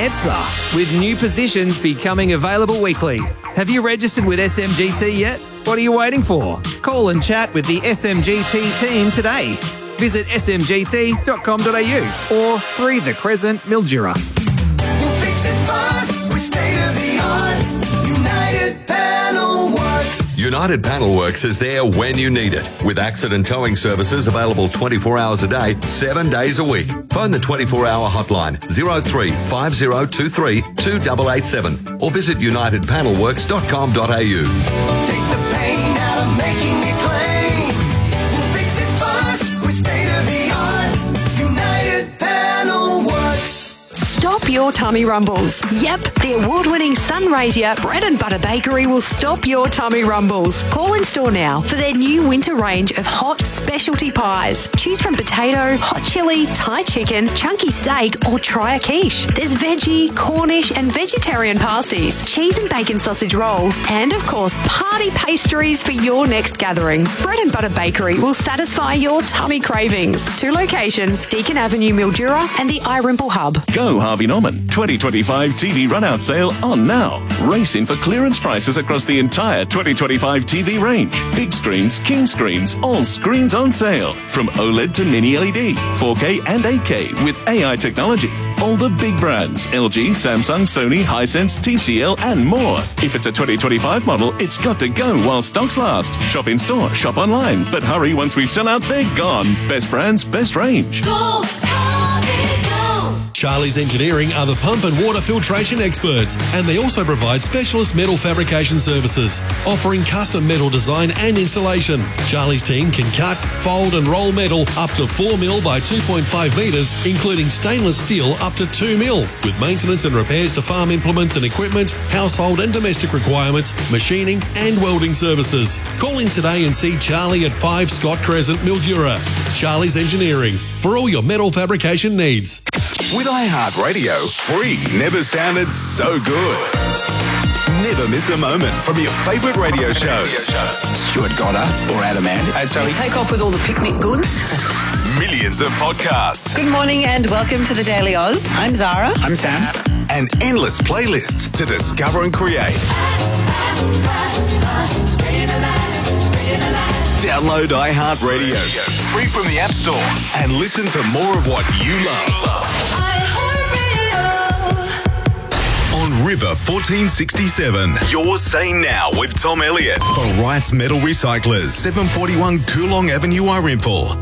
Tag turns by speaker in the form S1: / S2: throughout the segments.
S1: answer, with new positions becoming available weekly. Have you registered with SMGT yet? What are you waiting for? Call and chat with the SMGT team today. Visit smgt.com.au or 3 The Crescent, Mildura.
S2: We'll fix it fast with state-of-the-art United Panel Works.
S3: United Panel Works is there when you need it, with accident towing services available 24 hours a day, 7 days a week. Phone the 24-hour hotline 03 5023 2887 or visit unitedpanelworks.com.au.
S2: Take the pain out of making it plain. We'll fix it fast with state-of-the-art United Panel Works.
S4: Stop your tummy rumbles. Yep, the award-winning Sunraysia Bread and Butter Bakery will stop your tummy rumbles. Call in store now for their new winter range of hot specialty pies. Choose from potato, hot chili, Thai chicken, chunky steak, or try a quiche. There's veggie, Cornish, and vegetarian pasties, cheese and bacon sausage rolls, and of course, party pastries for your next gathering. Bread and Butter Bakery will satisfy your tummy cravings. 2 locations, Deakin Avenue, Mildura, and the iRimple Hub.
S5: Go Harvey Norman 2025 TV run-out sale on now. Race in for clearance prices across the entire 2025 TV range. Big screens, king screens, all screens on sale. From OLED to mini LED, 4K and 8K with AI technology. All the big brands, LG, Samsung, Sony, Hisense, TCL and more. If it's a 2025 model, it's got to go while stocks last. Shop in store, shop online. But hurry, once we sell out, they're gone. Best brands, best range.
S2: Go, Harvey, go.
S6: Charlie's Engineering are the pump and water filtration experts, and they also provide specialist metal fabrication services, offering custom metal design and installation. Charlie's team can cut, fold and roll metal up to 4 mil by 2.5 metres, including stainless steel up to 2 mil, with maintenance and repairs to farm implements and equipment, household and domestic requirements, machining and welding services. Call in today and see Charlie at 5 Scott Crescent, Mildura. Charlie's Engineering, for all your metal fabrication needs.
S7: With iHeartRadio, free never sounded so good. Never miss a moment from your favourite radio shows.
S8: Stuart Goddard or Adam Ant.
S9: Take off with all the picnic goods.
S7: Millions of podcasts.
S9: Good morning and welcome to the Daily Oz. I'm Zara.
S8: I'm Sam.
S7: And endless playlists to discover and create. Download iHeartRadio, free from the App Store, and listen to more of what you love. On River 1467, you're saying now with Tom Elliott for Wright's Metal Recyclers, 741 Coolong Avenue, iRimple.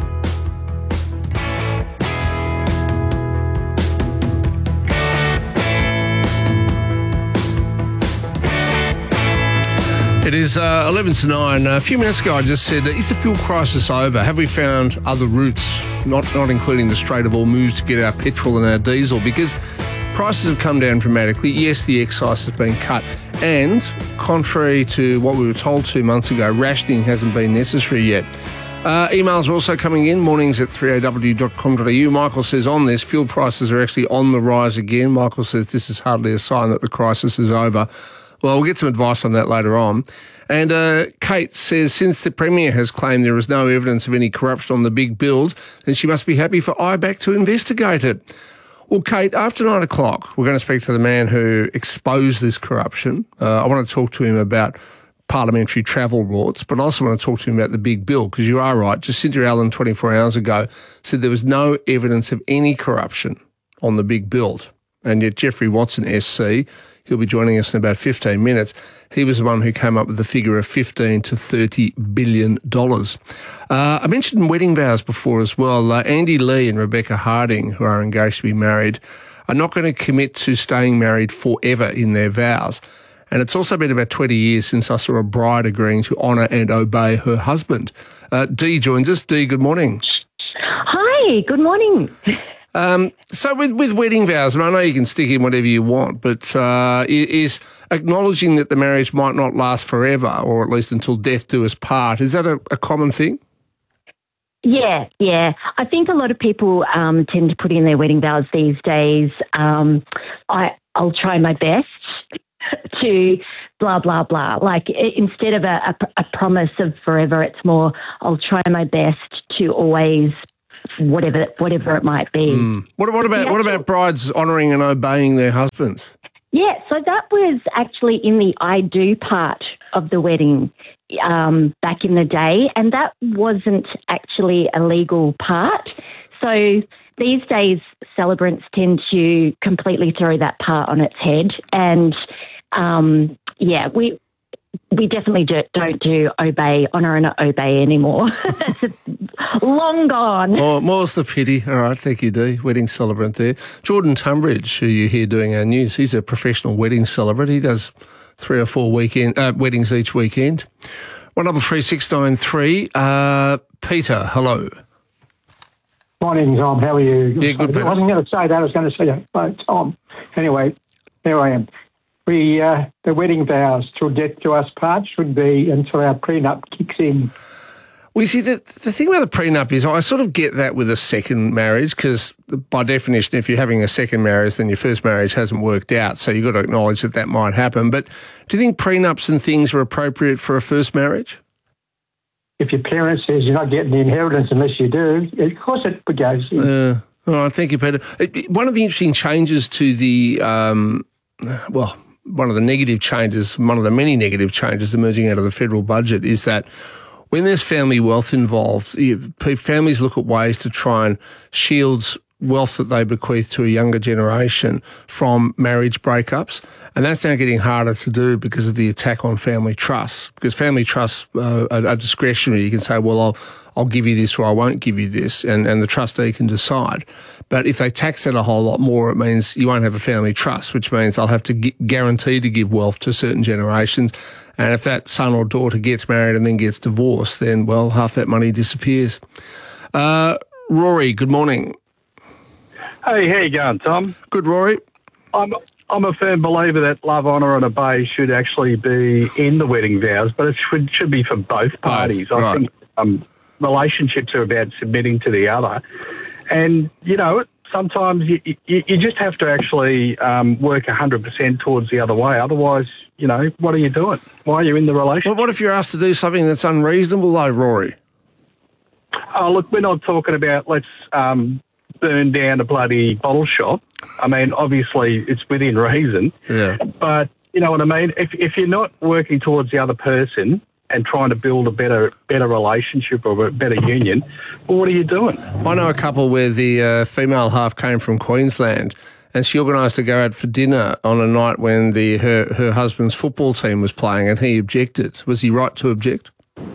S10: It is 11 to 9. A few minutes ago I just said, is the fuel crisis over? Have we found other routes, not including the Strait of Hormuz, to get our petrol and our diesel? Because prices have come down dramatically. Yes, the excise has been cut. And contrary to what we were told 2 months ago, rationing hasn't been necessary yet. Emails are also coming in, mornings at 3aw.com.au. Michael says on this, fuel prices are actually on the rise again. Michael says this is hardly a sign that the crisis is over. Well, we'll get some advice on that later on. And Kate says, since the Premier has claimed there is no evidence of any corruption on the big build, then she must be happy for IBAC to investigate it. Well, Kate, after 9 o'clock, we're going to speak to the man who exposed this corruption. I want to talk to him about parliamentary travel routes, but I also want to talk to him about the big bill, because you are right. Jacinda Allen 24 hours ago said there was no evidence of any corruption on the big build. And yet Jeffrey Watson, SC, he'll be joining us in about 15 minutes. He was the one who came up with the figure of $15 to $30 billion. I mentioned wedding vows before as well. Andy Lee and Rebecca Harding, who are engaged to be married, are not going to commit to staying married forever in their vows. And it's also been about 20 years since I saw a bride agreeing to honour and obey her husband. Dee joins us. Dee, good morning.
S11: Hi, good morning.
S10: So with wedding vows, and I know you can stick in whatever you want, but is acknowledging that the marriage might not last forever, or at least until death do us part, is that a common thing?
S11: Yeah. I think a lot of people tend to put in their wedding vows these days. I'll try my best to blah, blah, blah. Like instead of a promise of forever, it's more, I'll try my best to always whatever it might be.
S10: What about brides honouring and obeying their husbands?
S11: Yeah, so that was actually in the I do part of the wedding back in the day, and that wasn't actually a legal part. So these days, celebrants tend to completely throw that part on its head, and we definitely don't do honour and obey anymore. Long gone.
S10: Oh, more's the pity. All right, thank you, Dee. Wedding celebrant there. Jordan Tunbridge, who you hear doing our news, he's a professional wedding celebrant. He does 3 or 4 weddings each weekend. 133693. Peter, hello.
S12: Morning, Tom. How are you?
S10: Yeah, good, Peter.
S12: I wasn't going to say that. I was going to say Tom. Anyway, here I am. The wedding vows till death do us part should be until our prenup kicks in.
S10: Well, you see, the thing about the prenup is I sort of get that with a second marriage because by definition, if you're having a second marriage, then your first marriage hasn't worked out. So you've got to acknowledge that might happen. But do you think prenups and things are appropriate for a first marriage?
S12: If your parent says you're not getting the inheritance unless you do, of course it goes in.
S10: All right, thank you, Peter. One of the interesting changes to the, one of the negative changes, one of the many negative changes emerging out of the federal budget is that when there's family wealth involved, families look at ways to try and shield wealth that they bequeath to a younger generation from marriage breakups. And that's now getting harder to do because of the attack on family trusts. Because family trusts are discretionary. You can say, well, I'll give you this or I won't give you this, and the trustee can decide. But if they tax that a whole lot more, it means you won't have a family trust, which means they'll have to guarantee to give wealth to certain generations. And if that son or daughter gets married and then gets divorced, then, well, half that money disappears. Rory, good morning.
S13: Hey, how you going, Tom?
S10: Good, Rory.
S13: I'm a firm believer that love, honour and obey should actually be in the wedding vows, but it should be for both parties. I think relationships are about submitting to the other. And, sometimes you just have to actually work 100% towards the other way. Otherwise, what are you doing? Why are you in the relationship?
S10: Well, what if you're asked to do something that's unreasonable, though, Rory?
S13: Oh, look, we're not talking about let's burn down a bloody bottle shop. I mean, obviously, it's within reason.
S10: Yeah.
S13: But, you know what I mean? If you're not working towards the other person and trying to build a better relationship or a better union, well, what are you doing?
S10: I know a couple where the female half came from Queensland and she organised to go out for dinner on a night when her husband's football team was playing and he objected. Was he right to object?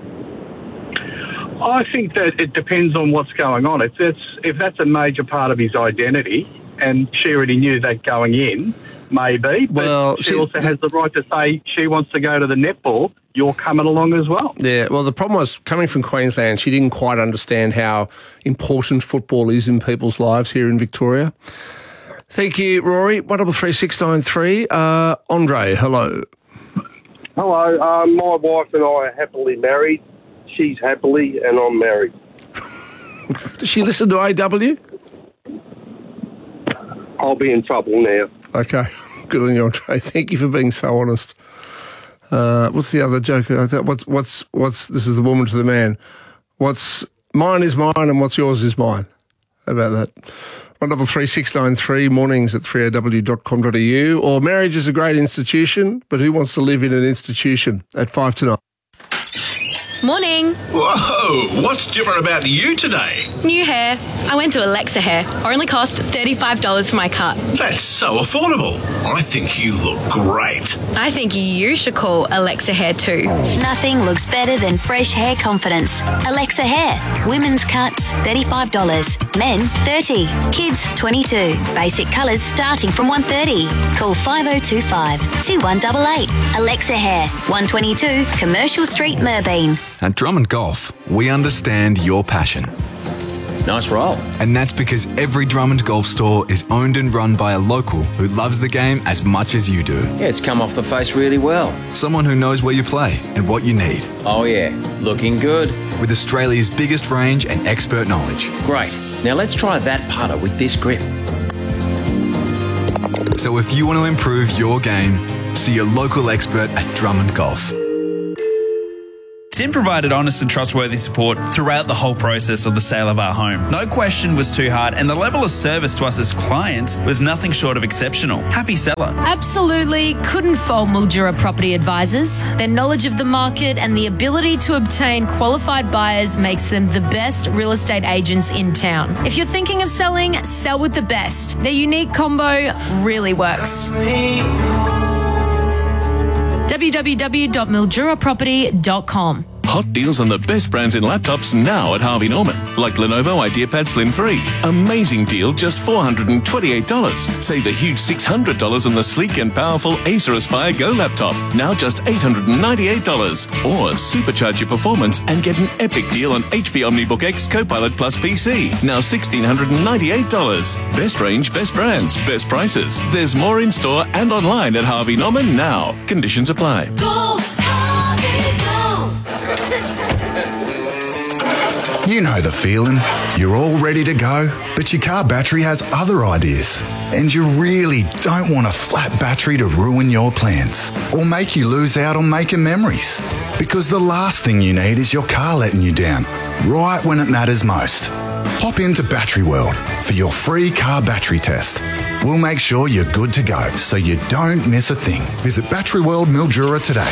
S13: I think that it depends on what's going on. If that's a major part of his identity and she already knew that going in, maybe. But she also has the right to say she wants to go to the netball. You're coming along as well. Yeah, well, the problem was coming from Queensland, she didn't quite understand how important football is in people's lives here in Victoria. Thank you, Rory. 133693. Andre, hello.
S14: Hello. My wife and I are happily married. She's happily and I'm married.
S10: Does she listen to AW?
S14: I'll be in trouble now.
S10: Okay. Good on you, Andre. Thank you for being so honest. What's the other joke? What's this is the woman to the man. What's mine is mine and what's yours is mine. How about that? 133693, mornings at 3aw.com.au. Or marriage is a great institution, but who wants to live in an institution at 5 to 9?
S15: Morning.
S16: Whoa, what's different about you today?
S15: New hair. I went to Alexa Hair. Only cost $35 for my cut.
S16: That's so affordable. I think you look great.
S15: I think you should call Alexa Hair too.
S17: Nothing looks better than fresh hair confidence. Alexa Hair. Women's cuts, $35. Men, $30. Kids, $22. Basic colours starting from $130. Call 5025 2188. Alexa Hair, 122 Commercial Street, Merbeen.
S18: At Drummond Golf, we understand your passion.
S19: Nice roll.
S18: And that's because every Drummond Golf store is owned and run by a local who loves the game as much as you do.
S19: Yeah, it's come off the face really well.
S18: Someone who knows where you play and what you need.
S19: Oh yeah, looking good.
S18: With Australia's biggest range and expert knowledge.
S19: Great. Now let's try that putter with this grip.
S18: So if you want to improve your game, see your local expert at Drummond Golf.
S20: Sim provided honest and trustworthy support throughout the whole process of the sale of our home. No question was too hard, and the level of service to us as clients was nothing short of exceptional. Happy seller.
S21: Absolutely couldn't fault Mildura Property Advisors. Their knowledge of the market and the ability to obtain qualified buyers makes them the best real estate agents in town. If you're thinking of selling, sell with the best. Their unique combo really works. www.milduraproperty.com.
S5: Hot deals on the best brands in laptops now at Harvey Norman, like Lenovo IdeaPad Slim 3. Amazing deal, just $428. Save a huge $600 on the sleek and powerful Acer Aspire Go laptop, now just $898. Or supercharge your performance and get an epic deal on HP OmniBook X Copilot Plus PC, now $1,698. Best range, best brands, best prices. There's more in store and online at Harvey Norman now. Conditions apply.
S7: You know the feeling. You're all ready to go, but your car battery has other ideas. And you really don't want a flat battery to ruin your plans or make you lose out on making memories. Because the last thing you need is your car letting you down, right when it matters most. Hop into Battery World for your free car battery test. We'll make sure you're good to go so you don't miss a thing. Visit Battery World Mildura today.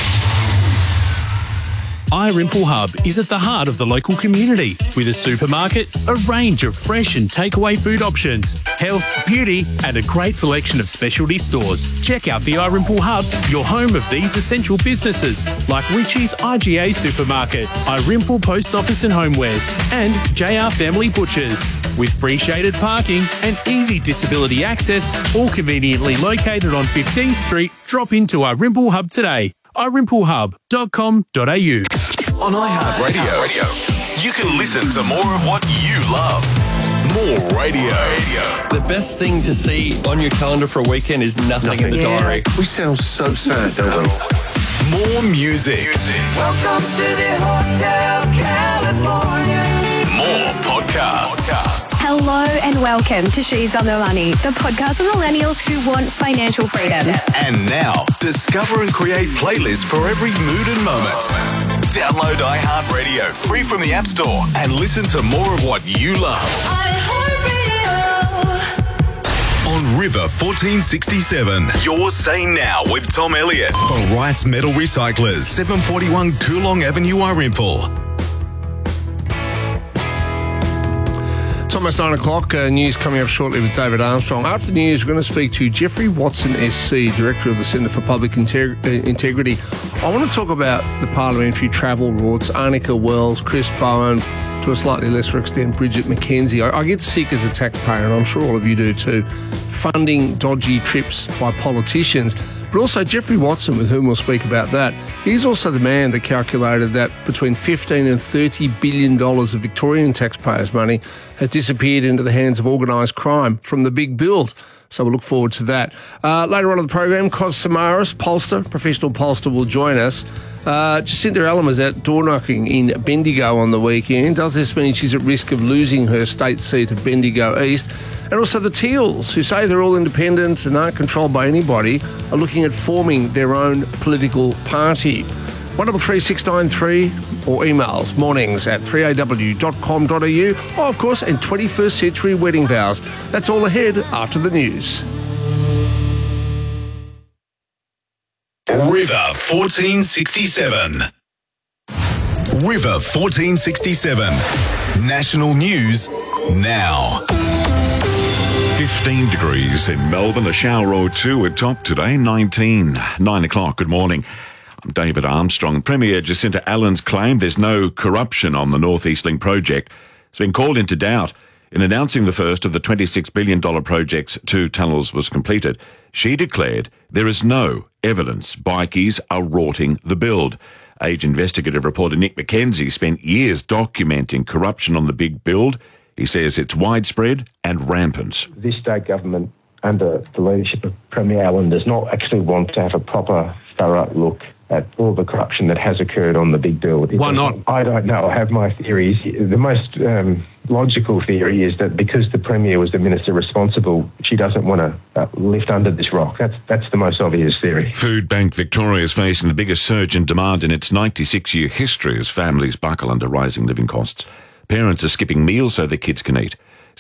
S22: iRimple Hub is at the heart of the local community with a supermarket, a range of fresh and takeaway food options, health, beauty and a great selection of specialty stores. Check out the iRimple Hub, your home of these essential businesses like Richie's IGA Supermarket, iRimple Post Office and Homewares and JR Family Butchers. With free shaded parking and easy disability access, all conveniently located on 15th Street, drop into iRimple Hub today. iRimpleHub.com.au.
S7: On iHeartRadio, you can listen to more of what you love. More radio.
S23: The best thing to see on your calendar for a weekend is nothing in the diary.
S7: We sound so sad, don't we? More music.
S2: Welcome to the Hotel California.
S7: More podcasts.
S24: Hello and welcome to She's on the Money, the podcast for millennials who want financial freedom.
S7: And now, discover and create playlists for every mood and moment. Download iHeartRadio free from the App Store and listen to more of what you love. On River 1467, you're saying now with Tom Elliott for Wright's Metal Recyclers, 741 Coolong Avenue, Irimple.
S10: It's almost 9 o'clock. News coming up shortly with David Armstrong. After the news, we're going to speak to Jeffrey Watson SC, Director of the Centre for Public Integrity. I want to talk about the parliamentary travel routes, Arnica Wells, Chris Bowen, to a slightly lesser extent, Bridget McKenzie. I get sick as a taxpayer, and I'm sure all of you do too, funding dodgy trips by politicians. But also Jeffrey Watson, with whom we'll speak about that. He's also the man that calculated that between $15 and $30 billion of Victorian taxpayers' money has disappeared into the hands of organised crime from the big build. So we'll look forward to that. Later on in the program, Cos Samaras, professional pollster, will join us. Jacinta Allen was out door knocking in Bendigo on the weekend. Does this mean she's at risk of losing her state seat at Bendigo East? And also the Teals, who say they're all independent and aren't controlled by anybody, are looking at forming their own political party. 133693 or emails mornings@3aw.com.au or, of course, and 21st Century Wedding Vows. That's all ahead after the news.
S7: River 1467. River 1467. National news now.
S25: 15 degrees in Melbourne, a shower or two at top today, 19. 9 o'clock, good morning. I'm David Armstrong. Premier Jacinta Allen's claim there's no corruption on the North East Link project has been called into doubt. In announcing the first of the $26 billion project's 2 tunnels was completed, she declared there is no evidence bikies are rorting the build. Age investigative reporter Nick McKenzie spent years documenting corruption on the big build. He says it's widespread and rampant.
S26: This state government, under the leadership of Premier Allen, does not actually want to have a proper, thorough look
S1: at all the corruption that has occurred on the big bill.
S10: Why not?
S1: I don't know. I have my theories. The most logical theory is that because the Premier was the minister responsible, she doesn't want to lift under this rock. That's the most obvious theory.
S25: Food Bank Victoria is facing the biggest surge in demand in its 96-year history as families buckle under rising living costs. Parents are skipping meals so their kids can eat.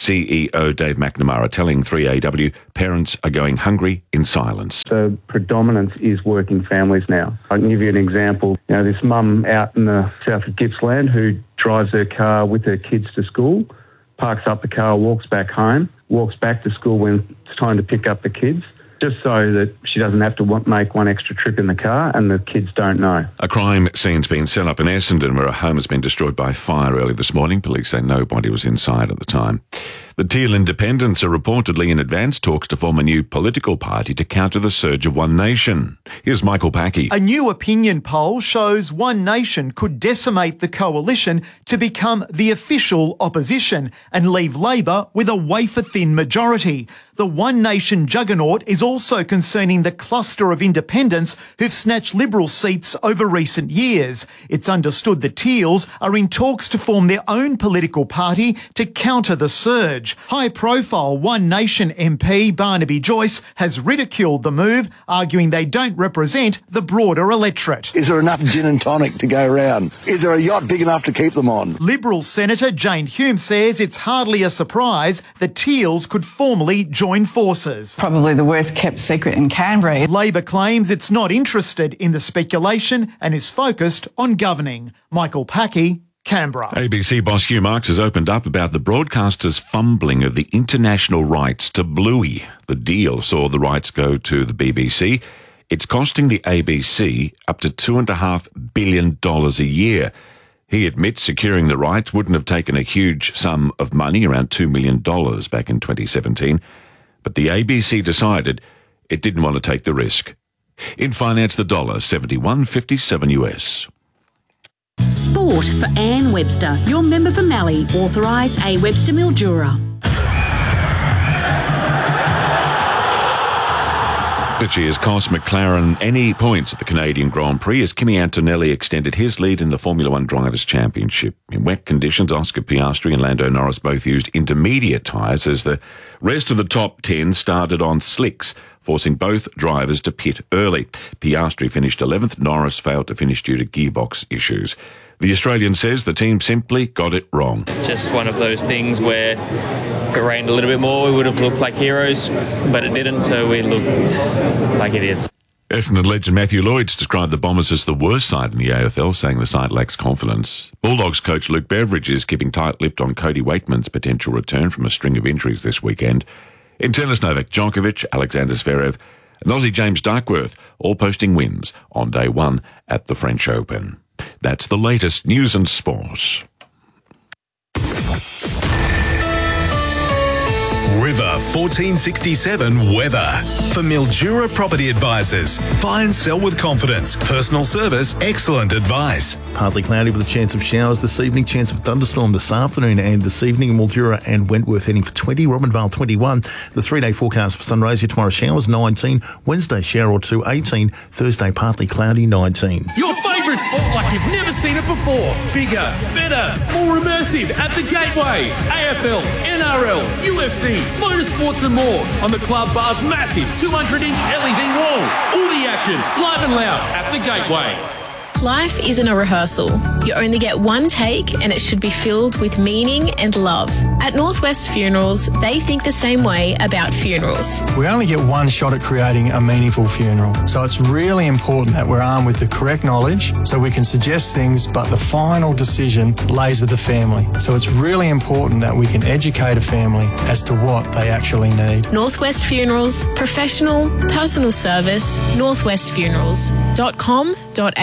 S25: CEO Dave McNamara telling 3AW parents are going hungry in silence.
S3: The predominance is working families now. I can give you an example. This mum out in the south of Gippsland who drives her car with her kids to school, parks up the car, walks back home, walks back to school when it's time to pick up the kids, just so that she doesn't have to make one extra trip in the car and the kids don't know.
S25: A crime scene's been set up in Essendon where a home has been destroyed by fire early this morning. Police say nobody was inside at the time. The Teal Independents are reportedly in advanced talks to form a new political party to counter the surge of One Nation. Here's Michael Packey.
S4: A new opinion poll shows One Nation could decimate the coalition to become the official opposition and leave Labor with a wafer-thin majority. The One Nation juggernaut is also concerning the cluster of independents who've snatched Liberal seats over recent years. It's understood the Teals are in talks to form their own political party to counter the surge. High-profile One Nation MP Barnaby Joyce has ridiculed the move, arguing they don't represent the broader electorate.
S6: Is there enough gin and tonic to go around? Is there a yacht big enough to keep them on?
S4: Liberal Senator Jane Hume says it's hardly a surprise the Teals could formally join forces.
S9: Probably the worst kept secret in Canberra.
S4: Labor claims it's not interested in the speculation and is focused on governing. Michael Packey, Canberra.
S25: ABC boss Hugh Marks has opened up about the broadcaster's fumbling of the international rights to Bluey. The deal saw the rights go to the BBC. It's costing the ABC up to $2.5 billion a year. He admits securing the rights wouldn't have taken a huge sum of money, around $2 million back in 2017. But the ABC decided it didn't want to take the risk. In finance, the dollar, 71.57 US.
S26: Sport for Anne Webster, your member for Mallee, authorised A. Webster Mildura.
S25: Strategy has cost McLaren any points at the Canadian Grand Prix as Kimi Antonelli extended his lead in the Formula One Drivers' Championship. In wet conditions, Oscar Piastri and Lando Norris both used intermediate tyres as the rest of the top 10 started on slicks, forcing both drivers to pit early. Piastri finished 11th, Norris failed to finish due to gearbox issues. The Australian says the team simply got it wrong.
S27: Just one of those things where if it rained a little bit more, we would have looked like heroes, but it didn't, so we looked like idiots.
S25: Essendon legend Matthew Lloyds described the Bombers as the worst side in the AFL, saying the side lacks confidence. Bulldogs coach Luke Beveridge is keeping tight-lipped on Cody Wakeman's potential return from a string of injuries this weekend. In tennis, Novak Djokovic, Alexander Zverev and Aussie James Duckworth all posting wins on day one at the French Open. That's the latest news and sport.
S28: River 1467 weather. For Mildura Property Advisors. Buy and sell with confidence. Personal service, excellent advice.
S29: Partly cloudy with a chance of showers this evening. Chance of thunderstorm this afternoon and this evening. Mildura and Wentworth heading for 20. Robinvale 21. The 3-day forecast for sunrise here tomorrow. Showers 19. Wednesday shower or two 18. Thursday partly cloudy 19.
S22: Your favourite sport like you've never seen it before. Bigger, better, more immersive at the Gateway. AFL, NRL, UFC, motorsports and more on the Club Bar's massive 200-inch LED wall. All the action, live and loud at the Gateway.
S30: Life isn't a rehearsal. You only get one take and it should be filled with meaning and love. At Northwest Funerals, they think the same way about funerals.
S31: We only get one shot at creating a meaningful funeral. So it's really important that we're armed with the correct knowledge so we can suggest things, but the final decision lays with the family. So it's really important that we can educate a family as to what they actually need.
S30: Northwest Funerals, professional, personal service, northwestfunerals.com.au.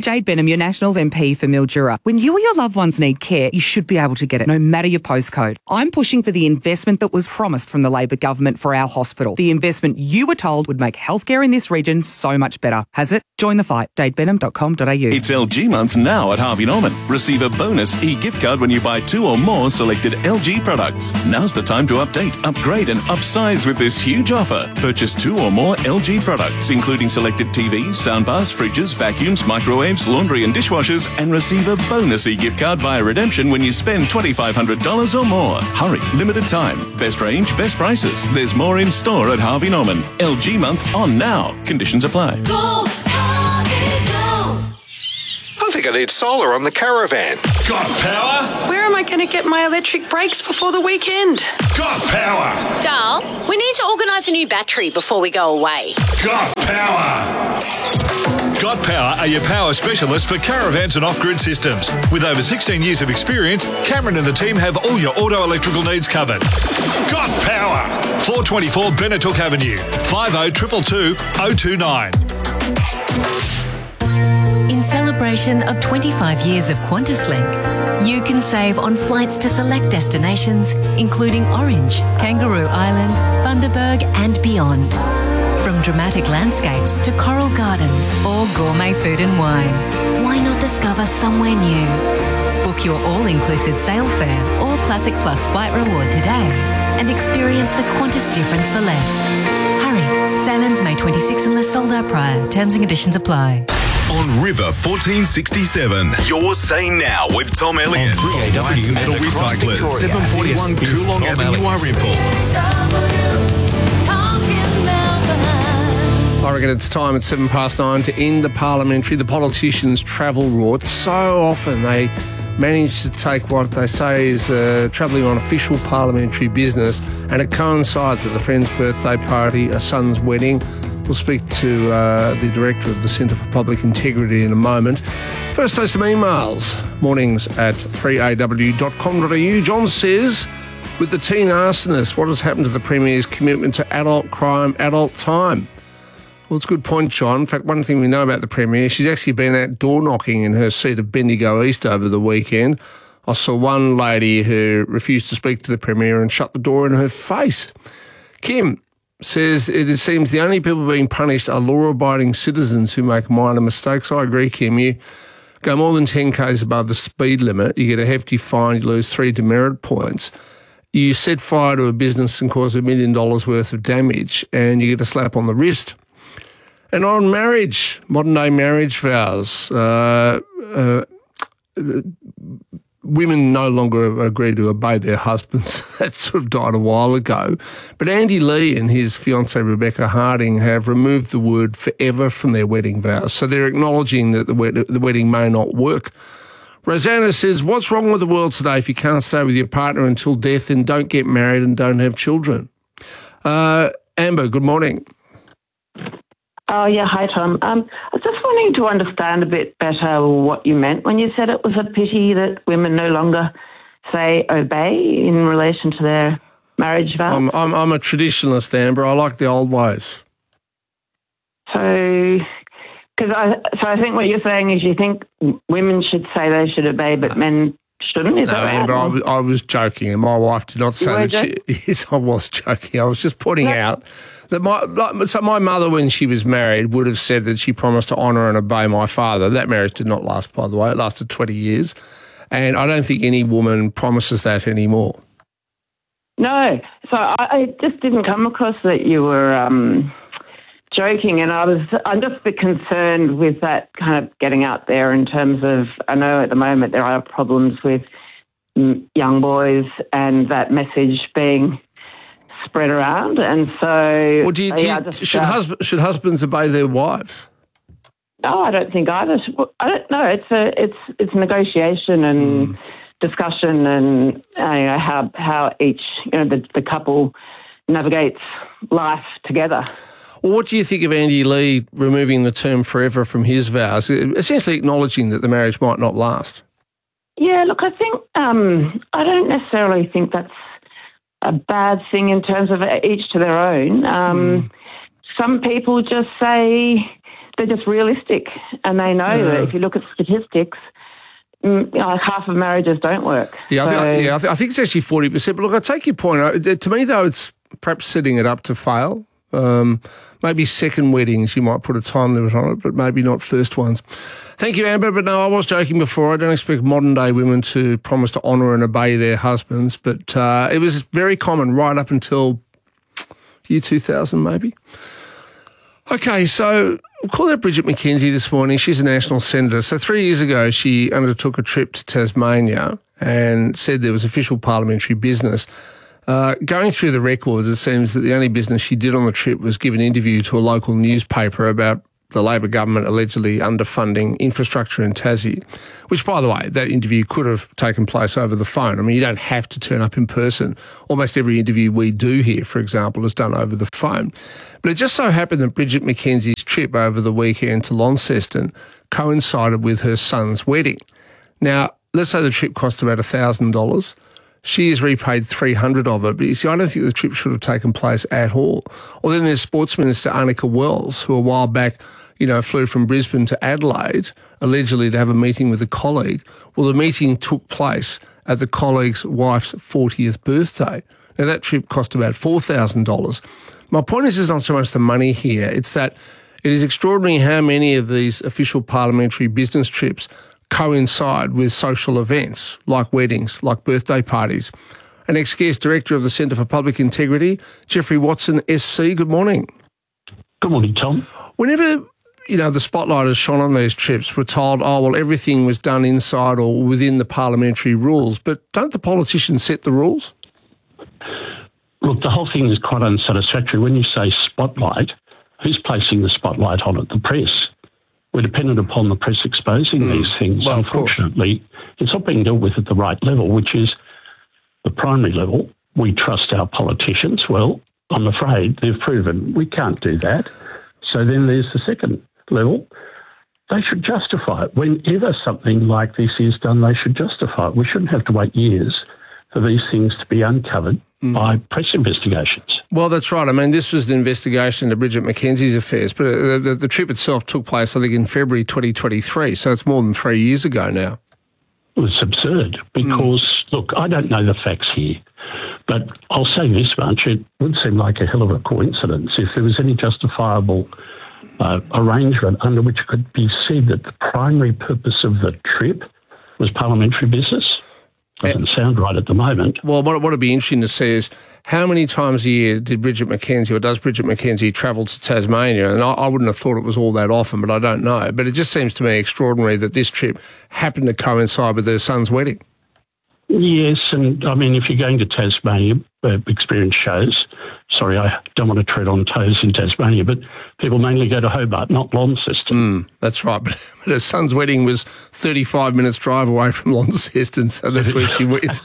S8: Jade Benham, your Nationals MP for Mildura. When you or your loved ones need care, you should be able to get it, no matter your postcode. I'm pushing for the investment that was promised from the Labor government for our hospital. The investment you were told would make healthcare in this region so much better. Has it? Join the fight. jadebenham.com.au.
S5: It's LG month now at Harvey Norman. Receive a bonus e-gift card when you buy 2 or more selected LG products. Now's the time to update, upgrade and upsize with this huge offer. Purchase 2 or more LG products, including selected TVs, soundbars, fridges, vacuums, microwaves, laundry and dishwashers, and receive a bonus e-gift card via redemption when you spend $2,500 or more. Hurry, limited time. Best range, best prices. There's more in store at Harvey Norman. LG month on now. Conditions apply.
S2: Go, Harvey, go.
S11: I think I need solar on the caravan.
S12: Got power?
S13: Where am I going to get my electric brakes before the weekend?
S12: Got power?
S14: Darl, we need to organise a new battery before we go away.
S12: Got power?
S15: Got Power are your power specialists for caravans and off-grid systems. With over 16 years of experience, Cameron and the team have all your auto electrical needs covered.
S12: Got power?
S15: 424 Benetook Avenue, 50 222 029.
S16: In celebration of 25 years of QantasLink, you can save on flights to select destinations, including Orange, Kangaroo Island, Bundaberg and beyond. From dramatic landscapes to coral gardens or gourmet food and wine, why not discover somewhere new? Book your all-inclusive sail fare or Classic Plus flight reward today and experience the Qantas difference for less. Hurry, sail-ins May 26 unless sold out prior. Terms and conditions apply.
S28: On River 1467, you're saying now with Tom Elliott. 3AW Metal Recyclers, 741 Coolong Avenue, Warrnambool.
S10: I reckon it's time at 9:07 to end the politicians' travel route. So often they manage to take what they say is travelling on official parliamentary business, and it coincides with a friend's birthday party, a son's wedding. We'll speak to the director of the Centre for Public Integrity in a moment. First, though, some emails. Mornings at 3aw.com.au. John says, with the teen arsonist, what has happened to the Premier's commitment to adult crime, adult time? Well, it's a good point, John. In fact, one thing we know about the Premier, she's actually been out door knocking in her seat of Bendigo East over the weekend. I saw one lady who refused to speak to the Premier and shut the door in her face. Kim says it seems the only people being punished are law-abiding citizens who make minor mistakes. I agree, Kim. You go more than 10 k's above the speed limit, you get a hefty fine, you lose 3 demerit points. You set fire to a business and cause $1 million worth of damage, and you get a slap on the wrist. And on marriage, modern-day marriage vows, women no longer agree to obey their husbands. That sort of died a while ago. But Andy Lee and his fiancée Rebecca Harding have removed the word forever from their wedding vows. So they're acknowledging that the wedding may not work. Rosanna says, what's wrong with the world today if you can't stay with your partner until death and don't get married and don't have children? Amber, good morning.
S17: Oh, yeah. Hi, Tom. I was just wanting to understand a bit better what you meant when you said it was a pity that women no longer, say, obey in relation to their marriage vows.
S10: I'm a traditionalist, Amber. I like the old ways.
S17: So I think what you're saying is you think women should say they should obey, but men shouldn't? Is that right?
S10: Amber, I was joking, and my wife did not say that yes, I was joking. I was just pointing out that my mother, when she was married, would have said that she promised to honour and obey my father. That marriage did not last, by the way. It lasted 20 years. And I don't think any woman promises that anymore.
S17: No. So I just didn't come across that you were joking, and I'm just a bit concerned with that kind of getting out there in terms of, I know at the moment there are problems with young boys and that message being spread around, and so
S10: should husbands obey their wives?
S17: No, I don't think either. I don't know. It's negotiation and discussion, and how each the couple navigates life together.
S10: Well, what do you think of Andy Lee removing the term forever from his vows, essentially acknowledging that the marriage might not last?
S17: Yeah, look, I think I don't necessarily think that's a bad thing in terms of each to their own. Some people just say they're just realistic, and they know that if you look at statistics, half of marriages don't work.
S10: Yeah, I think it's actually 40%. But look, I take your point. To me, though, it's perhaps setting it up to fail. Maybe second weddings, you might put a time limit on it, but maybe not first ones. Thank you, Amber. But no, I was joking before. I don't expect modern-day women to promise to honour and obey their husbands, but it was very common right up until year 2000, maybe. Okay, so we'll call out Bridget McKenzie this morning. She's a national senator. So 3 years ago, she undertook a trip to Tasmania and said there was official parliamentary business. Going through the records, it seems that the only business she did on the trip was give an interview to a local newspaper about the Labor government allegedly underfunding infrastructure in Tassie, which, by the way, that interview could have taken place over the phone. I mean, you don't have to turn up in person. Almost every interview we do here, for example, is done over the phone. But it just so happened that Bridget McKenzie's trip over the weekend to Launceston coincided with her son's wedding. Now, let's say the trip cost about $1,000. She has repaid $300 of it, but you see, I don't think the trip should have taken place at all. Or then there's Sports Minister Annika Wells, who a while back, flew from Brisbane to Adelaide, allegedly to have a meeting with a colleague. Well, the meeting took place at the colleague's wife's 40th birthday. Now, that trip cost about $4,000. My point is not so much the money here, it's that it is extraordinary how many of these official parliamentary business trips coincide with social events like weddings, like birthday parties. An ex-guest director of the Centre for Public Integrity, Jeffrey Watson, SC, good morning.
S1: Good morning, Tom.
S10: Whenever, the spotlight is shone on these trips, we're told, everything was done inside or within the parliamentary rules. But don't the politicians set the rules?
S1: Look, the whole thing is quite unsatisfactory. When you say spotlight, who's placing the spotlight on it? The press. We're dependent upon the press exposing these things. Well, unfortunately, it's not being dealt with at the right level, which is the primary level. We trust our politicians. Well, I'm afraid they've proven we can't do that. So then there's the second level. They should justify it. Whenever something like this is done, they should justify it. We shouldn't have to wait years for these things to be uncovered by press investigations.
S10: Well, that's right. I mean, this was the investigation into Bridget McKenzie's affairs, but the trip itself took place, I think, in February 2023, so it's more than 3 years ago now.
S1: It's absurd because, look, I don't know the facts here, but I'll say this much. It would seem like a hell of a coincidence if there was any justifiable arrangement under which it could be said that the primary purpose of the trip was parliamentary business. Doesn't sound right at the moment.
S10: Well, what would be interesting to see is how many times a year did Bridget McKenzie or does Bridget McKenzie travel to Tasmania? And I wouldn't have thought it was all that often, but I don't know. But it just seems to me extraordinary that this trip happened to coincide with her son's wedding.
S1: Yes, and I mean, if you're going to Tasmania, experience shows, sorry, I don't want to tread on toes in Tasmania, but people mainly go to Hobart, not Launceston.
S10: That's right, but her son's wedding was 35 minutes drive away from Launceston, so that's where she went.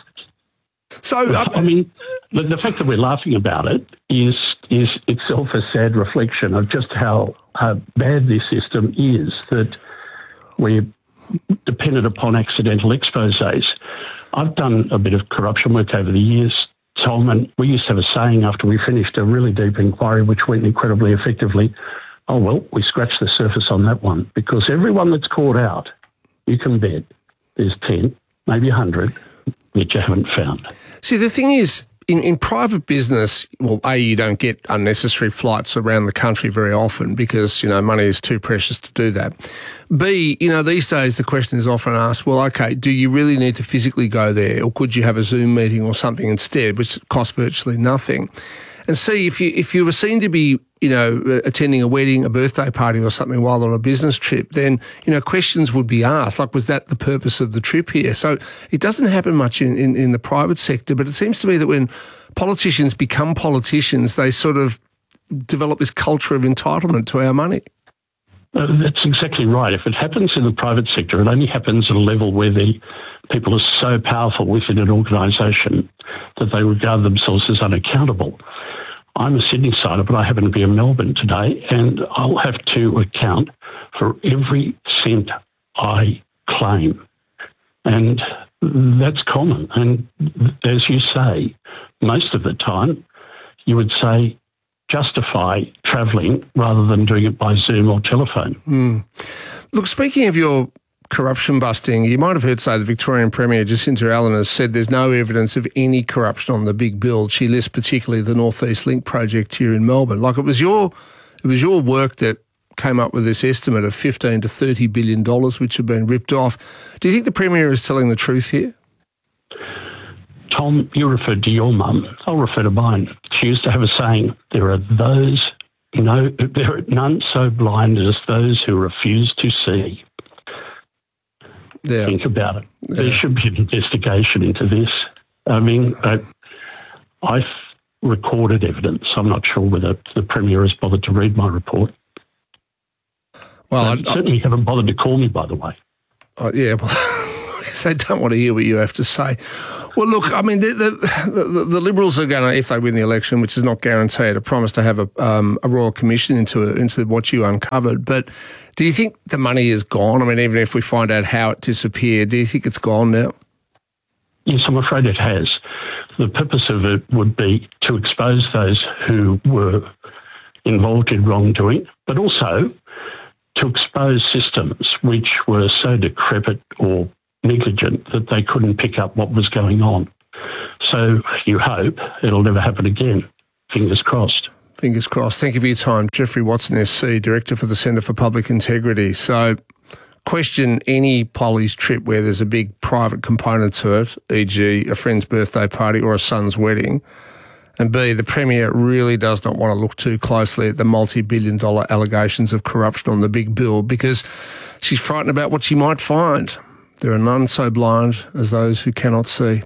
S10: So,
S1: I mean, the fact that we're laughing about it is itself a sad reflection of just how bad this system is, that we're dependent upon accidental exposés. I've done a bit of corruption work over the years, Tom, and we used to have a saying after we finished a really deep inquiry, which went incredibly effectively, we scratched the surface on that one, because everyone that's caught out, you can bet there's 10, maybe 100 that you haven't found.
S10: See, the thing is, in private business, well, A, you don't get unnecessary flights around the country very often because, money is too precious to do that. B, these days the question is often asked, well, okay, do you really need to physically go there, or could you have a Zoom meeting or something instead, which costs virtually nothing? And C, if you were seen to be, attending a wedding, a birthday party or something while on a business trip, then, questions would be asked, like, was that the purpose of the trip here? So it doesn't happen much in the private sector, but it seems to me that when politicians become politicians, they sort of develop this culture of entitlement to our money.
S1: That's exactly right. If it happens in the private sector, it only happens at a level where the people are so powerful within an organisation that they regard themselves as unaccountable. I'm a Sydney-sider, but I happen to be in Melbourne today, and I'll have to account for every cent I claim. And that's common. And as you say, most of the time you would say, justify travelling rather than doing it by Zoom or telephone.
S10: Look, speaking of your corruption busting, you might have heard say the Victorian Premier Jacinta Allen has said there's no evidence of any corruption on the big build. She lists particularly the North East Link project here in Melbourne. Like it was your work that came up with this estimate of $15 to $30 billion, which have been ripped off. Do you think the Premier is telling the truth here?
S1: Tom, you referred to your mum. I'll refer to mine. She used to have a saying, there are none so blind as those who refuse to see.
S10: Yeah.
S1: Think about it. Yeah. There should be an investigation into this. I mean, I've recorded evidence. I'm not sure whether the Premier has bothered to read my report. Well, they certainly haven't bothered to call me, by the way.
S10: Yeah, well, I guess they don't want to hear what you have to say. Well, look, I mean, the Liberals are going to, if they win the election, which is not guaranteed, a promise to have a royal commission into what you uncovered. But do you think the money is gone? I mean, even if we find out how it disappeared, do you think it's gone now?
S1: Yes, I'm afraid it has. The purpose of it would be to expose those who were involved in wrongdoing, but also to expose systems which were so decrepit or negligent that they couldn't pick up what was going on. So you hope it'll never happen again. Fingers crossed.
S10: Fingers crossed. Thank you for your time. Jeffrey Watson, SC, Director for the Centre for Public Integrity. So question any Polly's trip where there's a big private component to it, e.g. a friend's birthday party or a son's wedding, and B, the Premier really does not want to look too closely at the multi-billion-dollar allegations of corruption on the big bill because she's frightened about what she might find. There are none so blind as those who cannot see.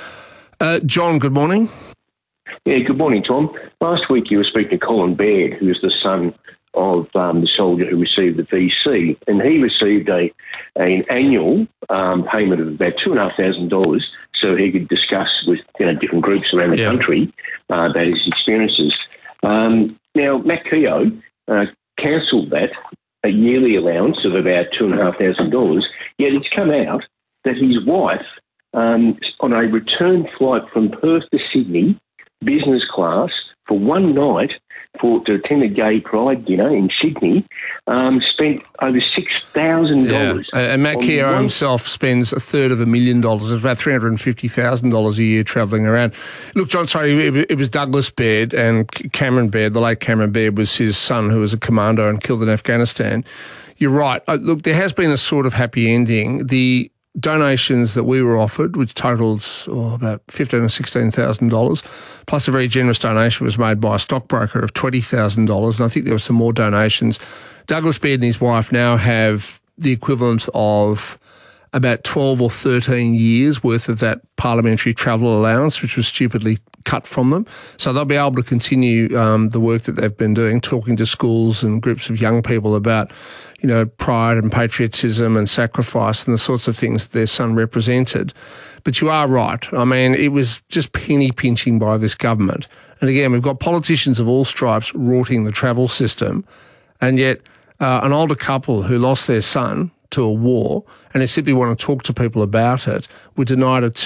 S10: John, good morning.
S3: Yeah, good morning, Tom. Last week you were speaking to Colin Baird, who is the son of the soldier who received the VC, and he received an annual payment of about $2,500 so he could discuss with different groups around the country about his experiences. Now, Matt Keogh cancelled that, a yearly allowance of about $2,500, yet it's come out that his wife, on a return flight from Perth to Sydney, business class, for one night, to attend a gay pride dinner in Sydney, spent over $6,000.
S10: Yeah. And Matt Keogh himself spends $250,000. It's about $350,000 a year travelling around. Look, John, sorry, it was Douglas Baird and Cameron Baird. The late Cameron Baird was his son, who was a commando and killed in Afghanistan. You're right. Look, there has been a sort of happy ending. The donations that we were offered, which totalled about $15,000 or $16,000, plus a very generous donation was made by a stockbroker of $20,000, and I think there were some more donations. Douglas Baird and his wife now have the equivalent of about 12 or 13 years worth of that parliamentary travel allowance, which was stupidly cut from them. So they'll be able to continue the work that they've been doing, talking to schools and groups of young people about pride and patriotism and sacrifice and the sorts of things that their son represented. But you are right. I mean, it was just penny pinching by this government. And again, we've got politicians of all stripes rorting the travel system, and yet an older couple who lost their son to a war and they simply want to talk to people about it were denied a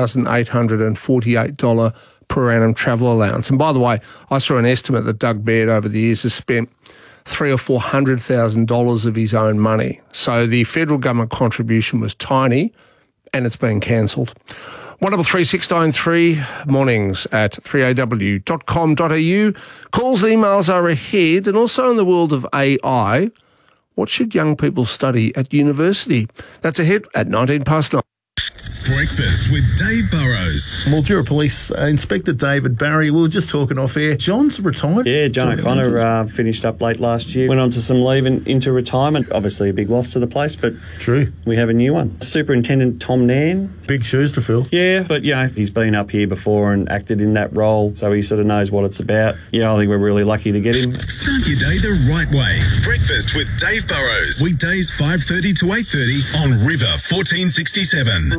S10: $2,848 per annum travel allowance. And by the way, I saw an estimate that Doug Baird over the years has spent $300,000 or $400,000 of his own money. So the federal government contribution was tiny, and it's been cancelled. 133693 mornings at 3aw.com.au. Calls and emails are ahead, and also in the world of AI, what should young people study at university? That's ahead at 9:19.
S28: Breakfast with Dave Burrows.
S29: Mildura Police Inspector David Barry. We were just talking off air. John's retired.
S4: Yeah, John O'Connor finished up late last year. Went on to some leave and into retirement. Obviously a big loss to the place, but
S29: true.
S4: We have a new one. Superintendent Tom Nairn.
S29: Big shoes to fill.
S4: Yeah, but he's been up here before and acted in that role, so he sort of knows what it's about. Yeah, I think we're really lucky to get him.
S28: Start your day the right way. Breakfast with Dave Burrows. Weekdays 5:30 to 8:30 on River 1467.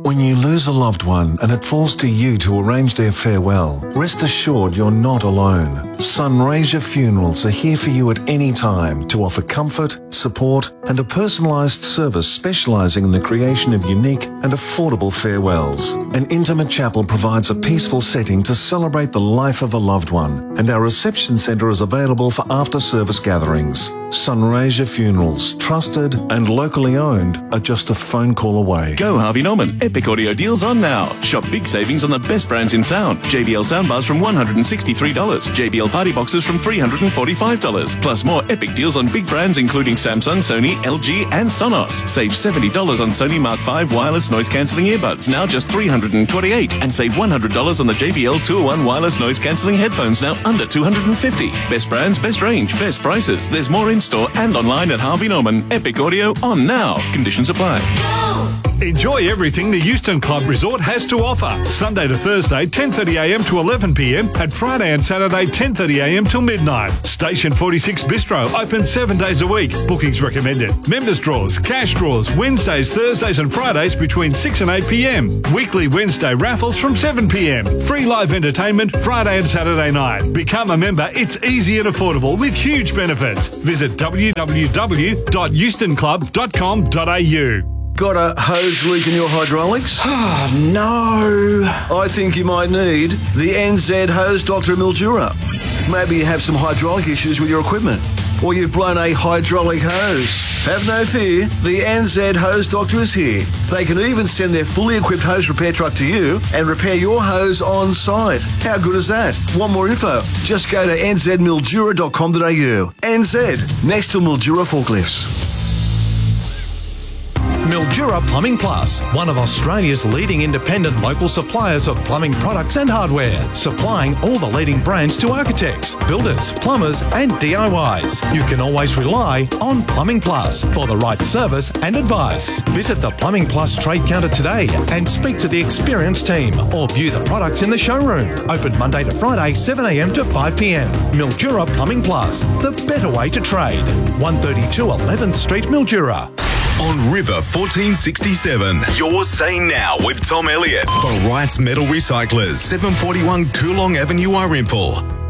S6: When you lose a loved one and it falls to you to arrange their farewell, rest assured you're not alone. Sunraysia Funerals are here for you at any time to offer comfort, support and a personalised service specialising in the creation of unique and affordable farewells. An intimate chapel provides a peaceful setting to celebrate the life of a loved one, and our reception centre is available for after-service gatherings. Sunraysia Funerals, trusted and locally owned, are just a phone call away.
S5: Go Harvey Norman. Epic audio deals on now. Shop big savings on the best brands in sound. JBL soundbars from $163. JBL party boxes from $345. Plus more epic deals on big brands including Samsung, Sony, LG and Sonos. Save $70 on Sony Mark V wireless noise cancelling earbuds, now just $328. And save $100 on the JBL 201 wireless noise cancelling headphones, now under $250. Best brands, best range, best prices. There's more in store and online at Harvey Norman. Epic audio on now. Conditions apply.
S15: Enjoy everything the Euston Club Resort has to offer. Sunday to Thursday, 10:30am to 11pm, and Friday and Saturday, 10:30am till midnight. Station 46 Bistro, open 7 days a week. Bookings recommended. Members draws, cash draws, Wednesdays, Thursdays and Fridays between 6 and 8pm. Weekly Wednesday raffles from 7pm. Free live entertainment Friday and Saturday night. Become a member. It's easy and affordable with huge benefits. Visit www.eustonclub.com.au.
S7: Got a hose leak in your hydraulics?
S9: Oh, no.
S7: I think you might need the NZ Hose Doctor Mildura. Maybe you have some hydraulic issues with your equipment, or you've blown a hydraulic hose. Have no fear, the NZ Hose Doctor is here. They can even send their fully equipped hose repair truck to you and repair your hose on site. How good is that? Want more info? Just go to nzmildura.com.au. NZ, next to Mildura forklifts.
S18: Mildura Plumbing Plus, one of Australia's leading independent local suppliers of plumbing products and hardware, supplying all the leading brands to architects, builders, plumbers and DIYs. You can always rely on Plumbing Plus for the right service and advice. Visit the Plumbing Plus trade counter today and speak to the experienced team, or view the products in the showroom. Open Monday to Friday, 7am to 5pm. Mildura Plumbing Plus, the better way to trade. 132 11th Street, Mildura.
S28: On River 1467, Your Say Now with Tom Elliott for Wrights Metal Recyclers, 741 Coolong Avenue, Irimple.